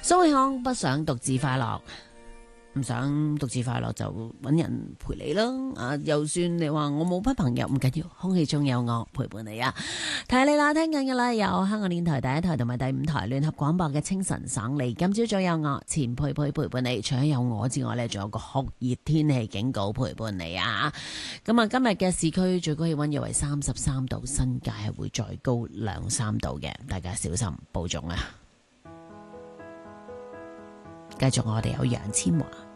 蘇永康不想獨自快樂，唔想獨自快樂就揾人陪你啦。啊，就算你話我冇乜朋友唔緊要，空氣中有我陪伴你啊！提你啦，聽緊嘅啦，有香港電台第一台同埋第五台聯合廣播嘅清晨省你。今朝早有我錢佩佩陪伴你，除咗有我之外呢，仲有個酷熱天氣警告陪伴你啊！咁啊，今日嘅市區最高氣溫約為33度，新界係會再高2-3度嘅，大家小心保重啊！繼續我哋有楊千嬅。